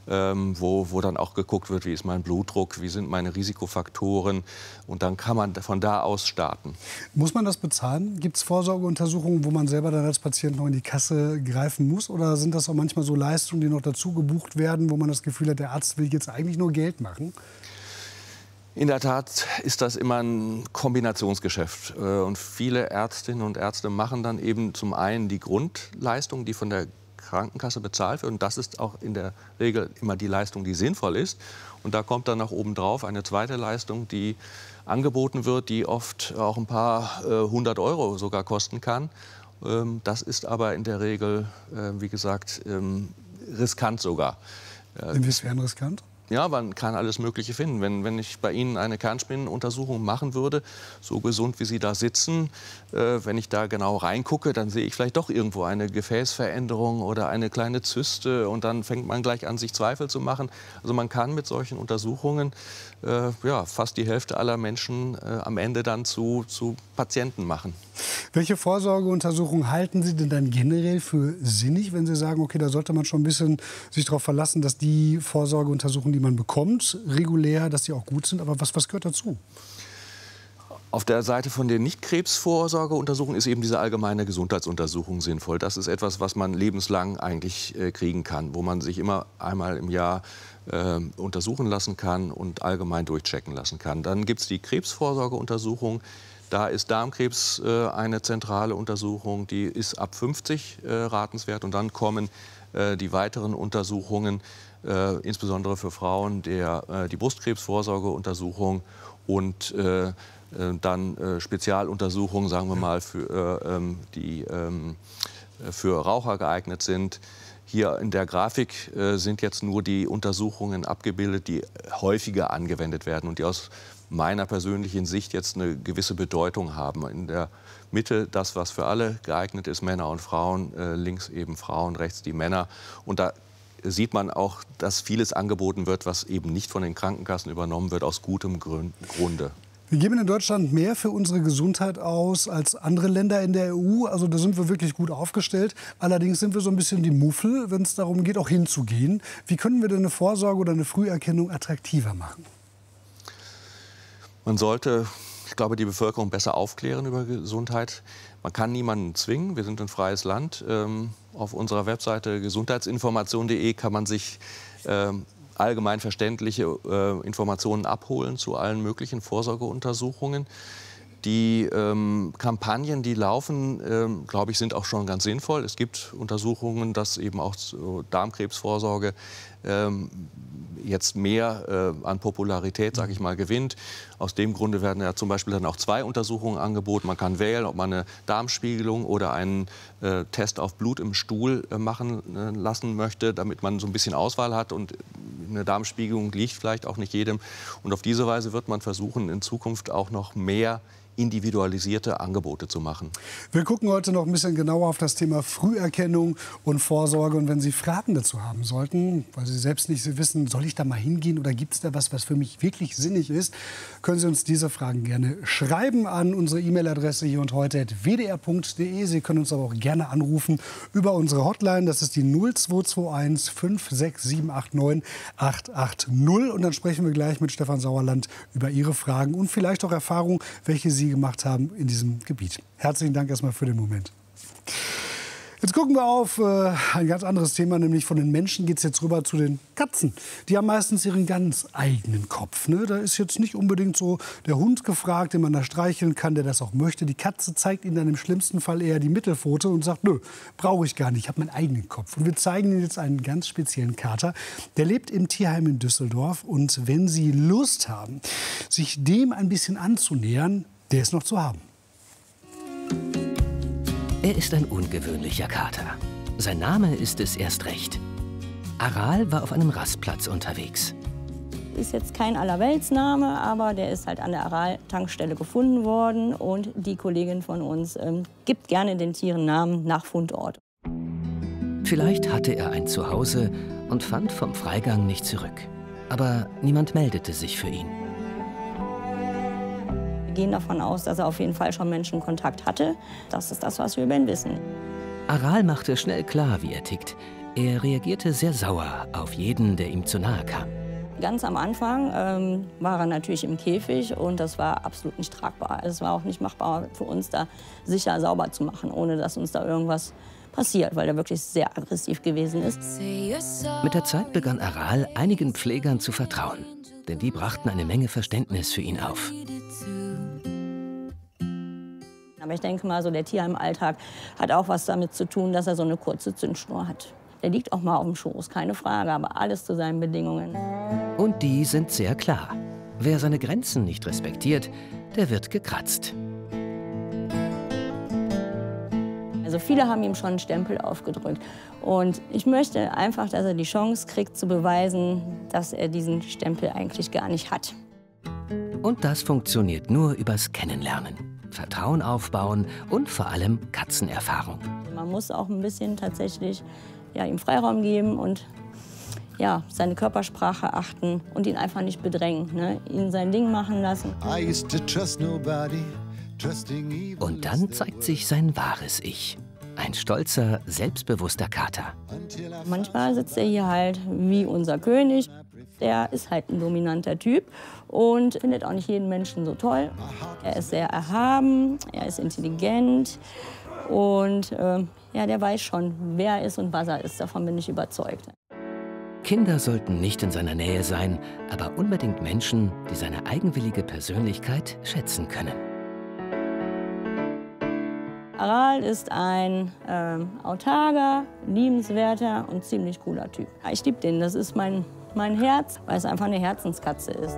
wo dann auch geguckt wird, wie ist mein Blutdruck, wie sind meine Risikofaktoren. Und dann kann man von da aus starten. Muss man das bezahlen? Gibt es Vorsorgeuntersuchungen, wo man selber dann als Patient noch in die Kasse greifen muss? Oder sind das auch manchmal so Leistungen, die noch dazu gebucht werden, wo man das Gefühl hat, der Arzt will jetzt eigentlich nur Geld machen? In der Tat ist das immer ein Kombinationsgeschäft. Und viele Ärztinnen und Ärzte machen dann eben zum einen die Grundleistung, die von der Krankenkasse bezahlt wird. Und das ist auch in der Regel immer die Leistung, die sinnvoll ist. Und da kommt dann noch obendrauf eine zweite Leistung, die angeboten wird, die oft auch ein paar 100 € sogar kosten kann. Das ist aber in der Regel, wie gesagt, riskant sogar. Inwiefern riskant? Ja, man kann alles Mögliche finden. Wenn ich bei Ihnen eine Kernspinnenuntersuchung machen würde, so gesund wie Sie da sitzen, wenn ich da genau reingucke, dann sehe ich vielleicht doch irgendwo eine Gefäßveränderung oder eine kleine Zyste und dann fängt man gleich an, sich Zweifel zu machen. Also man kann mit solchen Untersuchungen fast die Hälfte aller Menschen am Ende dann zu Patienten machen. Welche Vorsorgeuntersuchungen halten Sie denn dann generell für sinnig, wenn Sie sagen, okay, da sollte man schon ein bisschen sich darauf verlassen, dass die Vorsorgeuntersuchungen, die man bekommt, regulär, dass die auch gut sind? Aber was gehört dazu? Auf der Seite von den Nicht-Krebs-Vorsorgeuntersuchungen ist eben diese allgemeine Gesundheitsuntersuchung sinnvoll. Das ist etwas, was man lebenslang eigentlich kriegen kann, wo man sich immer einmal im Jahr untersuchen lassen kann und allgemein durchchecken lassen kann. Dann gibt es die Krebsvorsorgeuntersuchung. Da ist Darmkrebs eine zentrale Untersuchung, die ist ab 50 ratenswert. Und dann kommen die weiteren Untersuchungen, insbesondere für Frauen, die Brustkrebsvorsorgeuntersuchung und dann Spezialuntersuchungen, sagen wir mal, die für Raucher geeignet sind. Hier in der Grafik sind jetzt nur die Untersuchungen abgebildet, die häufiger angewendet werden und die aus meiner persönlichen Sicht jetzt eine gewisse Bedeutung haben. In der Mitte das, was für alle geeignet ist, Männer und Frauen, links eben Frauen, rechts die Männer. Und da sieht man auch, dass vieles angeboten wird, was eben nicht von den Krankenkassen übernommen wird, aus gutem Grunde. Wir geben in Deutschland mehr für unsere Gesundheit aus als andere Länder in der EU. Also da sind wir wirklich gut aufgestellt. Allerdings sind wir so ein bisschen die Muffel, wenn es darum geht, auch hinzugehen. Wie können wir denn eine Vorsorge oder eine Früherkennung attraktiver machen? Man sollte, ich glaube, die Bevölkerung besser aufklären über Gesundheit. Man kann niemanden zwingen. Wir sind ein freies Land. Auf unserer Webseite gesundheitsinformation.de kann man sich allgemein verständliche Informationen abholen zu allen möglichen Vorsorgeuntersuchungen. Die Kampagnen, die laufen, glaube ich, sind auch schon ganz sinnvoll. Es gibt Untersuchungen, dass eben auch zur Darmkrebsvorsorge jetzt mehr an Popularität, sage ich mal, gewinnt. Aus dem Grunde werden ja zum Beispiel dann auch 2 Untersuchungen angeboten. Man kann wählen, ob man eine Darmspiegelung oder einen Test auf Blut im Stuhl machen lassen möchte, damit man so ein bisschen Auswahl hat. Und eine Darmspiegelung liegt vielleicht auch nicht jedem. Und auf diese Weise wird man versuchen, in Zukunft auch noch mehr individualisierte Angebote zu machen. Wir gucken heute noch ein bisschen genauer auf das Thema Früherkennung und Vorsorge. Und wenn Sie Fragen dazu haben sollten, weil Sie selbst nicht wissen, soll ich da mal hingehen oder gibt es da was für mich wirklich sinnig ist, können Sie uns diese Fragen gerne schreiben an unsere E-Mail-Adresse hier und heute @wdr.de. Sie können uns aber auch gerne anrufen über unsere Hotline. Das ist die 0221 56789 880. Und dann sprechen wir gleich mit Stefan Sauerland über Ihre Fragen und vielleicht auch Erfahrungen, welche Sie gemacht haben in diesem Gebiet. Herzlichen Dank erstmal für den Moment. Jetzt gucken wir auf ein ganz anderes Thema, nämlich von den Menschen geht es jetzt rüber zu den Katzen. Die haben meistens ihren ganz eigenen Kopf. Ne? Da ist jetzt nicht unbedingt so der Hund gefragt, den man da streicheln kann, der das auch möchte. Die Katze zeigt Ihnen dann im schlimmsten Fall eher die Mittelpfote und sagt, nö, brauche ich gar nicht, ich habe meinen eigenen Kopf. Und wir zeigen Ihnen jetzt einen ganz speziellen Kater. Der lebt im Tierheim in Düsseldorf. Und wenn Sie Lust haben, sich dem ein bisschen anzunähern, der ist noch zu haben. Er ist ein ungewöhnlicher Kater. Sein Name ist es erst recht. Aral war auf einem Rastplatz unterwegs. Ist jetzt kein Allerweltsname, aber der ist halt an der Aral-Tankstelle gefunden worden. Und die Kollegin von uns gibt gerne den Tieren Namen nach Fundort. Vielleicht hatte er ein Zuhause und fand vom Freigang nicht zurück. Aber niemand meldete sich für ihn. Wir gehen davon aus, dass er auf jeden Fall schon Menschenkontakt hatte. Das ist das, was wir über ihn wissen. Aral machte schnell klar, wie er tickt. Er reagierte sehr sauer auf jeden, der ihm zu nahe kam. Ganz am Anfang war er natürlich im Käfig und das war absolut nicht tragbar. Es war auch nicht machbar für uns, da sicher sauber zu machen, ohne dass uns da irgendwas passiert, weil er wirklich sehr aggressiv gewesen ist. Mit der Zeit begann Aral einigen Pflegern zu vertrauen, denn die brachten eine Menge Verständnis für ihn auf. Aber ich denke mal, so der Tier im Alltag hat auch was damit zu tun, dass er so eine kurze Zündschnur hat. Der liegt auch mal auf dem Schoß, keine Frage, aber alles zu seinen Bedingungen. Und die sind sehr klar. Wer seine Grenzen nicht respektiert, der wird gekratzt. Also viele haben ihm schon einen Stempel aufgedrückt. Und ich möchte einfach, dass er die Chance kriegt, zu beweisen, dass er diesen Stempel eigentlich gar nicht hat. Und das funktioniert nur übers Kennenlernen. Vertrauen aufbauen und vor allem Katzenerfahrung. Man muss auch ein bisschen tatsächlich ihm Freiraum geben und seine Körpersprache achten und ihn einfach nicht bedrängen. Ne? Ihn sein Ding machen lassen. Und dann zeigt sich sein wahres Ich. Ein stolzer, selbstbewusster Kater. Manchmal sitzt er hier halt wie unser König. Der ist halt ein dominanter Typ und findet auch nicht jeden Menschen so toll. Er ist sehr erhaben, er ist intelligent und der weiß schon, wer er ist und was er ist. Davon bin ich überzeugt. Kinder sollten nicht in seiner Nähe sein, aber unbedingt Menschen, die seine eigenwillige Persönlichkeit schätzen können. Aral ist ein autarker, liebenswerter und ziemlich cooler Typ. Ich liebe den, das ist mein Herz, weil es einfach eine Herzenskatze ist.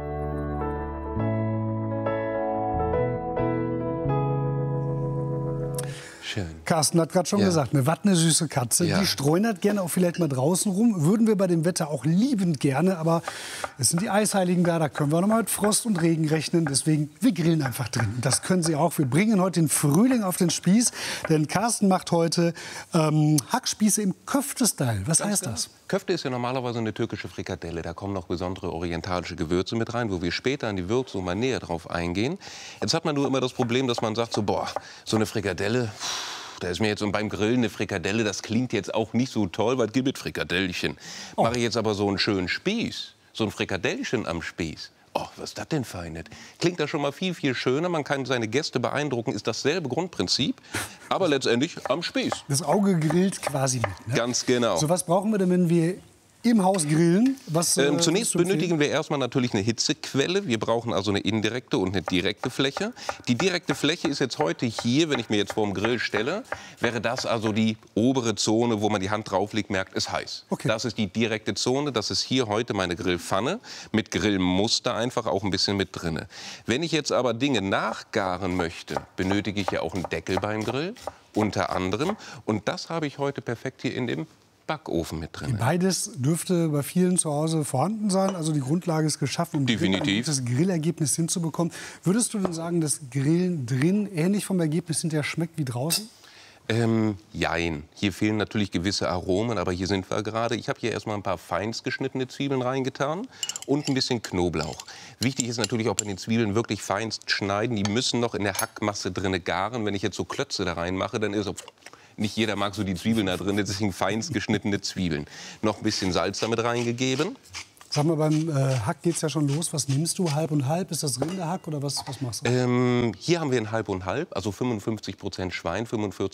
Schön. Carsten hat gerade schon gesagt, was eine süße Katze. Die streunert gerne auch vielleicht mal draußen rum. Würden wir bei dem Wetter auch liebend gerne. Aber es sind die Eisheiligen da können wir noch mal mit Frost und Regen rechnen. Deswegen, wir grillen einfach drin. Das können Sie auch. Wir bringen heute den Frühling auf den Spieß. Denn Carsten macht heute Hackspieße im Köfte-Style. Was heißt das? Köfte ist ja normalerweise eine türkische Frikadelle. Da kommen noch besondere orientalische Gewürze mit rein, wo wir später in die Würzung mal näher drauf eingehen. Jetzt hat man nur immer das Problem, dass man sagt, so eine Frikadelle, da ist mir jetzt beim Grillen eine Frikadelle, das klingt jetzt auch nicht so toll, was gibt es Frikadellchen. Mache ich jetzt aber so einen schönen Spieß, so ein Frikadellchen am Spieß. Oh, was ist das denn Feines? Klingt das schon mal viel, viel schöner. Man kann seine Gäste beeindrucken, ist dasselbe Grundprinzip, aber letztendlich am Spieß. Das Auge grillt quasi mit. Ne? Ganz genau. So was brauchen wir denn, wenn wir im Haus grillen. Zunächst benötigen wir erstmal natürlich eine Hitzequelle. Wir brauchen also eine indirekte und eine direkte Fläche. Die direkte Fläche ist jetzt heute hier, wenn ich mir jetzt vor dem Grill stelle, wäre das also die obere Zone, wo man die Hand drauflegt, merkt, es ist heiß. Okay. Das ist die direkte Zone. Das ist hier heute meine Grillpfanne mit Grillmuster einfach auch ein bisschen mit drinne. Wenn ich jetzt aber Dinge nachgaren möchte, benötige ich ja auch einen Deckel beim Grill, unter anderem. Und das habe ich heute perfekt hier in dem Backofen mit drin. Beides dürfte bei vielen zu Hause vorhanden sein. Also die Grundlage ist geschaffen, um ein gutes Grillergebnis hinzubekommen. Würdest du denn sagen, dass Grillen drin ähnlich vom Ergebnis hinterher schmeckt wie draußen? Jein. Hier fehlen natürlich gewisse Aromen, aber hier sind wir gerade. Ich habe hier erstmal ein paar feinst geschnittene Zwiebeln reingetan und ein bisschen Knoblauch. Wichtig ist natürlich auch bei den Zwiebeln wirklich feinst schneiden. Die müssen noch in der Hackmasse drinne garen. Wenn ich jetzt so Klötze da reinmache, dann ist so... Nicht jeder mag so die Zwiebeln da drin, deswegen feinst geschnittene Zwiebeln. Noch ein bisschen Salz damit reingegeben. Sag mal, beim Hack geht es ja schon los. Was nimmst du? Halb und halb? Ist das Rinderhack oder was machst du? Hier haben wir ein Halb und Halb, also 55% Schwein,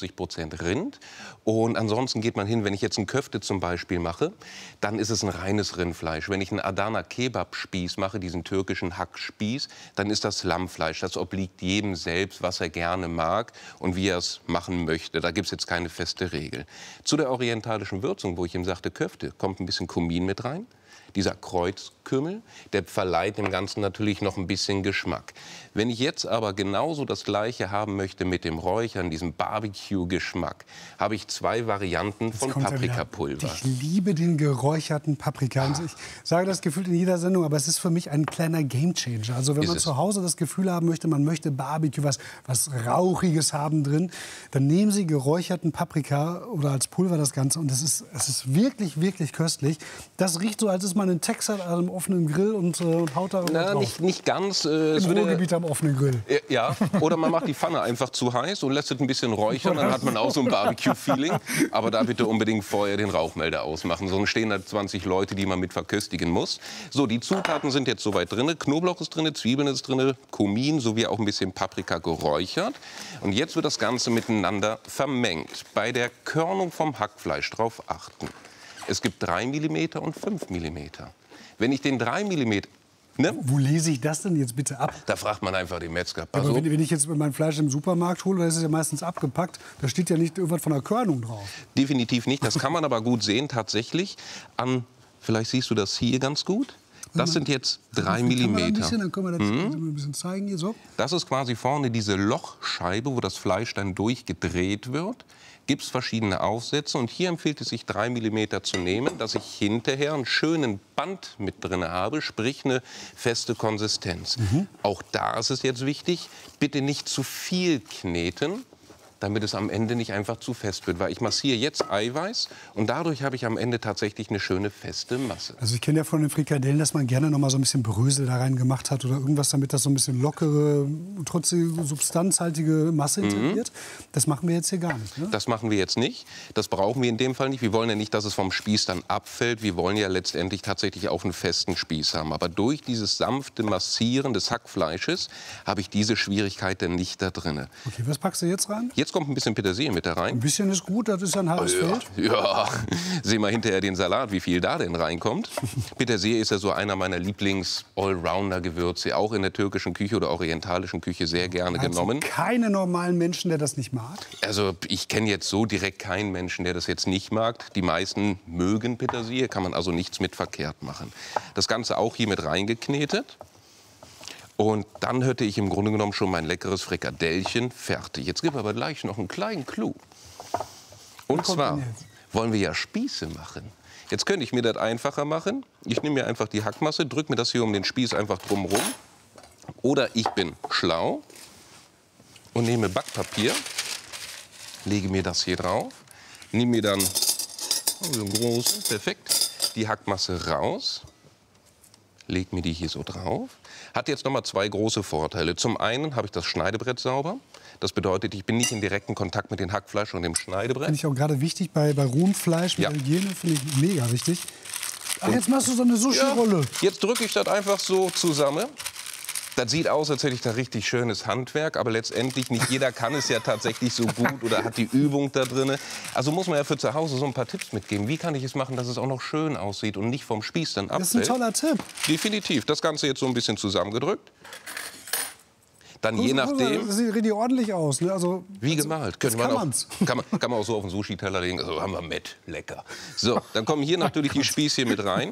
45% Rind. Und ansonsten geht man hin, wenn ich jetzt einen Köfte zum Beispiel mache, dann ist es ein reines Rindfleisch. Wenn ich einen Adana Kebab-Spieß mache, diesen türkischen Hackspieß, dann ist das Lammfleisch. Das obliegt jedem selbst, was er gerne mag und wie er es machen möchte. Da gibt es jetzt keine feste Regel. Zu der orientalischen Würzung, wo ich ihm sagte Köfte, kommt ein bisschen Kumin mit rein. Dieser Kreuzkümmel, der verleiht dem Ganzen natürlich noch ein bisschen Geschmack. Wenn ich jetzt aber genauso das Gleiche haben möchte mit dem Räuchern, diesem Barbecue-Geschmack, habe ich zwei Varianten von Paprikapulver. Ich liebe den geräucherten Paprika. Ich sage das gefühlt in jeder Sendung, aber es ist für mich ein kleiner Gamechanger. Also wenn man zu Hause das Gefühl haben möchte, man möchte Barbecue, was Rauchiges haben drin, dann nehmen Sie geräucherten Paprika oder als Pulver das Ganze und es ist wirklich, wirklich köstlich. Das riecht so, als ist man in Texas an einem offenen Grill und haut da drauf. Nicht ganz. Im Ruhrgebiet am offenen Grill. Ja, oder man macht die Pfanne einfach zu heiß und lässt es ein bisschen räuchern, dann hat man auch so ein Barbecue-Feeling. Aber da bitte unbedingt vorher den Rauchmelder ausmachen, sonst stehen da 20 Leute, die man mit verköstigen muss. So, die Zutaten sind jetzt soweit drin. Knoblauch ist drin, Zwiebeln ist drin, Kumin sowie auch ein bisschen Paprika geräuchert. Und jetzt wird das Ganze miteinander vermengt. Bei der Körnung vom Hackfleisch drauf achten. Es gibt 3 mm und 5 mm. Wenn ich den 3 mm... Ne? Wo lese ich das denn jetzt bitte ab? Da fragt man einfach den Metzger. Aber wenn ich jetzt mein Fleisch im Supermarkt hole, dann ist es ja meistens abgepackt. Da steht ja nicht irgendwas von der Körnung drauf. Definitiv nicht. Das kann man aber gut sehen tatsächlich an... Vielleicht siehst du das hier ganz gut. Das sind jetzt 3 mm. Dann können wir das ein bisschen zeigen hier so. Das ist quasi vorne diese Lochscheibe, wo das Fleisch dann durchgedreht wird. Gibt es verschiedene Aufsätze und hier empfiehlt es sich 3 mm zu nehmen, dass ich hinterher einen schönen Band mit drin habe, sprich eine feste Konsistenz. Auch da ist es jetzt wichtig, bitte nicht zu viel kneten, damit es am Ende nicht einfach zu fest wird. Weil ich massiere jetzt Eiweiß und dadurch habe ich am Ende tatsächlich eine schöne feste Masse. Also ich kenne ja von den Frikadellen, dass man gerne noch mal so ein bisschen Brösel da rein gemacht hat oder irgendwas, damit das so ein bisschen lockere, trotzdem substanzhaltige Masse integriert. Das machen wir jetzt hier gar nicht, ne? Das machen wir jetzt nicht. Das brauchen wir in dem Fall nicht. Wir wollen ja nicht, dass es vom Spieß dann abfällt. Wir wollen ja letztendlich tatsächlich auch einen festen Spieß haben. Aber durch dieses sanfte Massieren des Hackfleisches habe ich diese Schwierigkeit dann nicht da drin. Okay, was packst du jetzt rein? Jetzt kommt ein bisschen Petersilie mit da rein. Ein bisschen ist gut, das ist ja ein halbes Feld. Ja, sehen wir hinterher den Salat, wie viel da denn reinkommt. Petersilie ist ja so einer meiner Lieblings-Allrounder-Gewürze, auch in der türkischen Küche oder orientalischen Küche sehr gerne genommen. Keine normalen Menschen, der das nicht mag? Also ich kenne jetzt so direkt keinen Menschen, der das jetzt nicht mag. Die meisten mögen Petersilie, kann man also nichts mit verkehrt machen. Das Ganze auch hier mit reingeknetet. Und dann hätte ich im Grunde genommen schon mein leckeres Frikadellchen fertig. Jetzt gibt es aber gleich noch einen kleinen Clou. Und zwar wollen wir ja Spieße machen. Jetzt könnte ich mir das einfacher machen. Ich nehme mir einfach die Hackmasse, drücke mir das hier um den Spieß einfach drumherum. Oder ich bin schlau und nehme Backpapier, lege mir das hier drauf, nehme mir dann so einen großen, perfekt, die Hackmasse raus, lege mir die hier so drauf. Hat jetzt noch mal 2 große Vorteile. Zum einen habe ich das Schneidebrett sauber. Das bedeutet, ich bin nicht in direkten Kontakt mit dem Hackfleisch und dem Schneidebrett. Finde ich auch gerade wichtig bei rohem Fleisch mit der Hygiene, finde ich mega wichtig. Ach, jetzt machst du so eine Sushi-Rolle. Jetzt drücke ich das einfach so zusammen. Das sieht aus, als hätte ich da richtig schönes Handwerk, aber letztendlich nicht jeder kann es ja tatsächlich so gut oder hat die Übung da drin. Also muss man ja für zu Hause so ein paar Tipps mitgeben. Wie kann ich es machen, dass es auch noch schön aussieht und nicht vom Spieß dann abfällt? Das ist ein toller Tipp. Definitiv. Das Ganze jetzt so ein bisschen zusammengedrückt. Dann je nachdem. Das sieht richtig ordentlich aus. Ne? Also, wie gemalt. Kann man auch so auf den Sushi-Teller legen. Also haben wir mit. Lecker. So, dann kommen hier natürlich die Spießchen mit rein.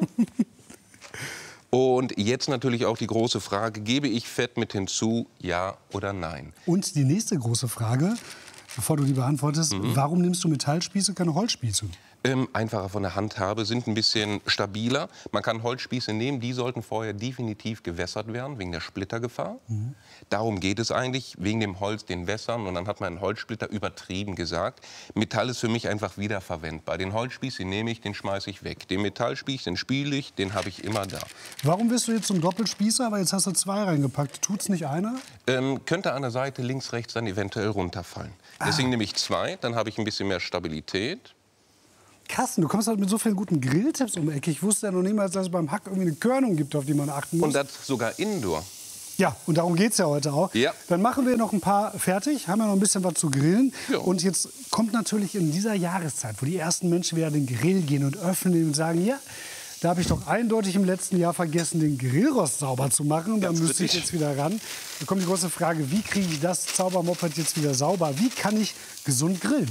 Und jetzt natürlich auch die große Frage, gebe ich Fett mit hinzu, ja oder nein? Und die nächste große Frage, bevor du die beantwortest, warum nimmst du Metallspieße, keine Holzspieße? Einfacher von der Handhabe, sind ein bisschen stabiler. Man kann Holzspieße nehmen, die sollten vorher definitiv gewässert werden, wegen der Splittergefahr. Darum geht es eigentlich, wegen dem Holz, den Wässern. Und dann hat man einen Holzsplitter, übertrieben gesagt. Metall ist für mich einfach wiederverwendbar. Den Holzspieß, den nehme ich, den schmeiße ich weg. Den Metallspieß, den spiele ich, den habe ich immer da. Warum bist du jetzt zum Doppelspießer? Aber jetzt hast du 2 reingepackt. Tut's nicht einer? Könnte an der Seite links, rechts dann eventuell runterfallen. Deswegen nehme ich 2, dann habe ich ein bisschen mehr Stabilität. Carsten, du kommst halt mit so vielen guten Grilltipps um die Ecke. Ich wusste ja noch niemals, dass es beim Hack irgendwie eine Körnung gibt, auf die man achten muss. Und das sogar indoor. Ja, und darum geht es ja heute auch. Ja. Dann machen wir noch ein paar fertig, haben ja noch ein bisschen was zu grillen. Ja. Und jetzt kommt natürlich in dieser Jahreszeit, wo die ersten Menschen wieder den Grill gehen und öffnen und sagen, ja, da habe ich doch eindeutig im letzten Jahr vergessen, den Grillrost sauber zu machen. Da müsste ich jetzt wieder ran. Da kommt die große Frage, wie kriege ich das Zaubermoped jetzt wieder sauber? Wie kann ich gesund grillen?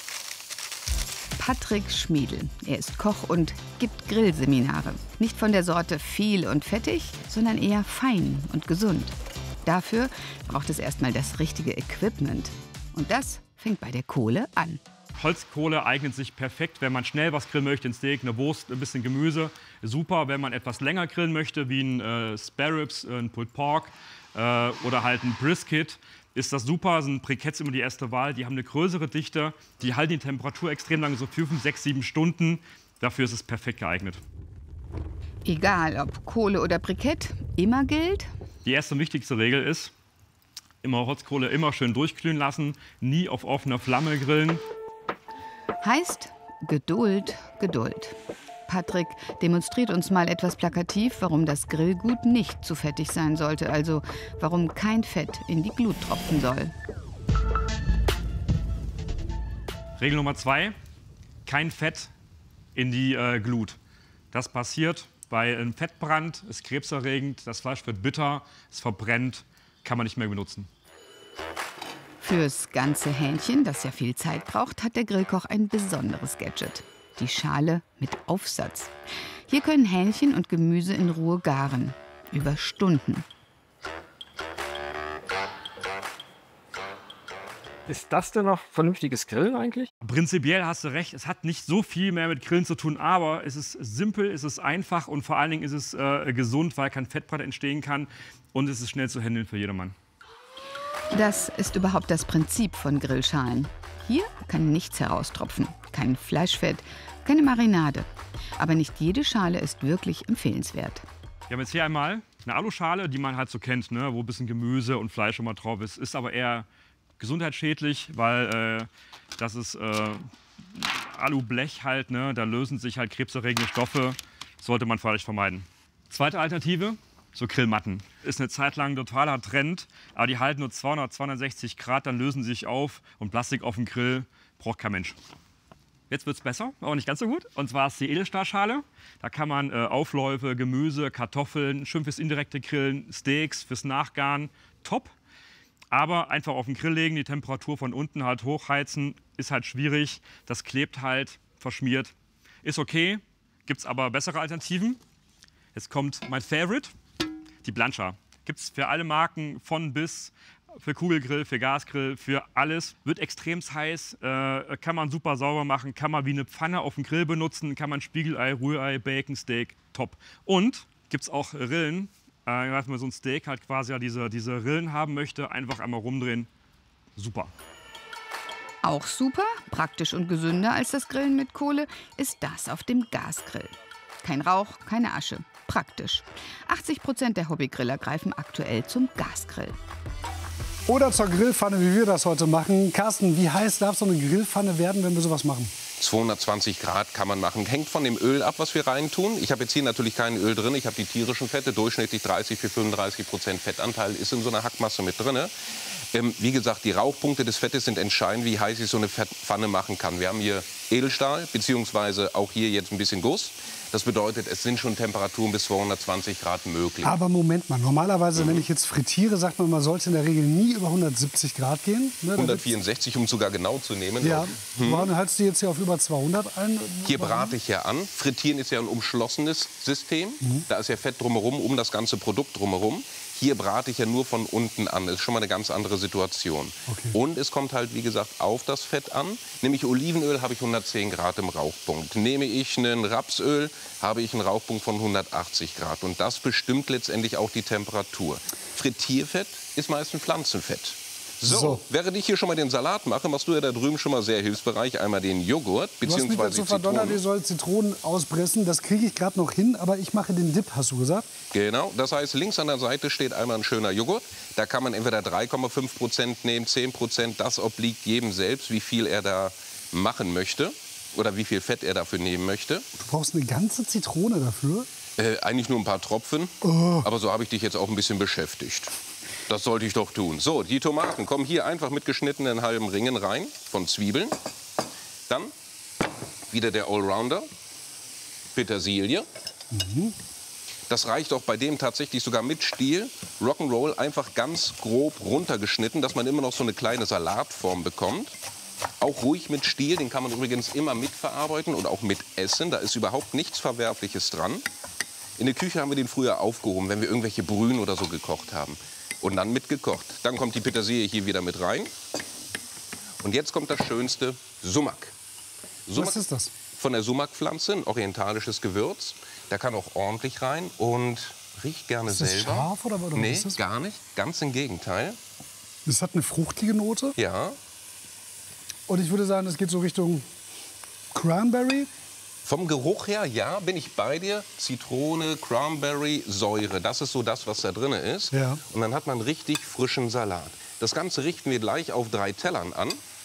Patrick Schmiedl. Er ist Koch und gibt Grillseminare. Nicht von der Sorte viel und fettig, sondern eher fein und gesund. Dafür braucht es erstmal das richtige Equipment. Und das fängt bei der Kohle an. Holzkohle eignet sich perfekt, wenn man schnell was grillen möchte, ein Steak, eine Wurst, ein bisschen Gemüse. Super, wenn man etwas länger grillen möchte, wie ein Spare Ribs, ein Pulled Pork oder halt ein Brisket. Ist das super, sind Briketts immer die erste Wahl. Die haben eine größere Dichte, die halten die Temperatur extrem lange, so 5, 6, 7 Stunden. Dafür ist es perfekt geeignet. Egal ob Kohle oder Brikett, immer gilt: Die erste und wichtigste Regel ist, immer Holzkohle immer schön durchglühen lassen, nie auf offener Flamme grillen. Heißt Geduld, Geduld. Patrick demonstriert uns mal etwas plakativ, warum das Grillgut nicht zu fettig sein sollte, also warum kein Fett in die Glut tropfen soll. Regel Nummer 2, kein Fett in die Glut. Das passiert bei einem Fettbrand, ist krebserregend, das Fleisch wird bitter, es verbrennt, kann man nicht mehr benutzen. Fürs ganze Hähnchen, das ja viel Zeit braucht, hat der Grillkoch ein besonderes Gadget. Die Schale mit Aufsatz. Hier können Hähnchen und Gemüse in Ruhe garen. Über Stunden. Ist das denn noch vernünftiges Grillen eigentlich? Prinzipiell hast du recht, es hat nicht so viel mehr mit Grillen zu tun, aber es ist simpel, es ist einfach und vor allen Dingen ist es gesund, weil kein Fettbrand entstehen kann und es ist schnell zu handeln für jedermann. Das ist überhaupt das Prinzip von Grillschalen. Hier kann nichts heraustropfen, kein Fleischfett, keine Marinade. Aber nicht jede Schale ist wirklich empfehlenswert. Wir haben jetzt hier einmal eine Aluschale, die man halt so kennt, ne, wo ein bisschen Gemüse und Fleisch schon mal drauf ist. Ist aber eher gesundheitsschädlich, weil das ist Alublech halt, ne, da lösen sich halt krebserregende Stoffe. Sollte man völlig vermeiden. Zweite Alternative, so Grillmatten. Ist eine Zeit lang ein totaler Trend, aber die halten nur 200, 260 Grad, dann lösen sie sich auf und Plastik auf dem Grill braucht kein Mensch. Jetzt wird es besser, aber nicht ganz so gut. Und zwar ist die Edelstahlschale. Da kann man Aufläufe, Gemüse, Kartoffeln, schön fürs indirekte Grillen, Steaks fürs Nachgaren, top. Aber einfach auf den Grill legen, die Temperatur von unten halt hochheizen, ist halt schwierig. Das klebt halt, verschmiert. Ist okay, gibt es aber bessere Alternativen. Jetzt kommt mein Favorite, die Blancha. Gibt es für alle Marken von bis, für Kugelgrill, für Gasgrill, für alles. Wird extrem heiß, kann man super sauber machen, kann man wie eine Pfanne auf dem Grill benutzen, kann man Spiegelei, Rührei, Bacon, Steak, top. Und gibt es auch Rillen, wenn man so ein Steak halt quasi ja diese Rillen haben möchte, einfach einmal rumdrehen, super. Auch super, praktisch und gesünder als das Grillen mit Kohle ist das auf dem Gasgrill. Kein Rauch, keine Asche, praktisch. 80% der Hobbygriller greifen aktuell zum Gasgrill. Oder zur Grillpfanne, wie wir das heute machen. Carsten, wie heiß darf so eine Grillpfanne werden, wenn wir sowas machen? 220 Grad kann man machen. Hängt von dem Öl ab, was wir reintun. Ich habe jetzt hier natürlich kein Öl drin. Ich habe die tierischen Fette, durchschnittlich 30–35% Fettanteil ist in so einer Hackmasse mit drin. Wie gesagt, die Rauchpunkte des Fettes sind entscheidend, wie heiß ich so eine Fettpfanne machen kann. Wir haben hier Edelstahl, beziehungsweise auch hier jetzt ein bisschen Guss. Das bedeutet, es sind schon Temperaturen bis 220 Grad möglich. Aber Moment mal, normalerweise, wenn ich jetzt frittiere, sagt man sollte in der Regel nie über 170 Grad gehen. Ne, 164, um sogar genau zu nehmen. Ja, warum haltst du jetzt hier auf über 200 ein? Hier brate ich ja an. Frittieren ist ja ein umschlossenes System. Da ist ja Fett drumherum, um das ganze Produkt drumherum. Hier brate ich ja nur von unten an. Das ist schon mal eine ganz andere Situation. Okay. Und es kommt halt, wie gesagt, auf das Fett an. Nämlich Olivenöl habe ich 110 Grad im Rauchpunkt. Nehme ich ein Rapsöl, habe ich einen Rauchpunkt von 180 Grad. Und das bestimmt letztendlich auch die Temperatur. Frittierfett ist meist Pflanzenfett. So, während ich hier schon mal den Salat mache, machst du ja da drüben schon mal sehr hilfsbereich. Einmal den Joghurt, beziehungsweise du hast mich dazu verdonnert, ihr sollt Zitronen auspressen. Das kriege ich gerade noch hin, aber ich mache den Dip, hast du gesagt? Genau, das heißt, links an der Seite steht einmal ein schöner Joghurt. Da kann man entweder 3,5% nehmen, 10%. Das obliegt jedem selbst, wie viel er da machen möchte oder wie viel Fett er dafür nehmen möchte. Du brauchst eine ganze Zitrone dafür? Eigentlich nur ein paar Tropfen, aber so habe ich dich jetzt auch ein bisschen beschäftigt. Das sollte ich doch tun. So, die Tomaten kommen hier einfach mit geschnittenen halben Ringen rein von Zwiebeln. Dann wieder der Allrounder, Petersilie. Das reicht auch bei dem tatsächlich sogar mit Stiel. Rock'n'Roll einfach ganz grob runtergeschnitten, dass man immer noch so eine kleine Salatform bekommt. Auch ruhig mit Stiel, den kann man übrigens immer mitverarbeiten und auch mit essen. Da ist überhaupt nichts Verwerfliches dran. In der Küche haben wir den früher aufgehoben, wenn wir irgendwelche Brühen oder so gekocht haben. Und dann mitgekocht. Dann kommt die Petersilie hier wieder mit rein. Und jetzt kommt das schönste, Sumak. Was ist das? Von der Sumak-Pflanze, ein orientalisches Gewürz. Da kann auch ordentlich rein und riecht gerne selber. Ist das scharf oder was nee, ist das? Gar nicht. Ganz im Gegenteil. Es hat eine fruchtige Note. Ja. Und ich würde sagen, es geht so Richtung Cranberry. Vom Geruch her, ja, bin ich bei dir. Zitrone, Cranberry, Säure, das ist so das, was da drin ist. Ja. Und dann hat man richtig frischen Salat. Das Ganze richten wir gleich auf 3 Tellern an.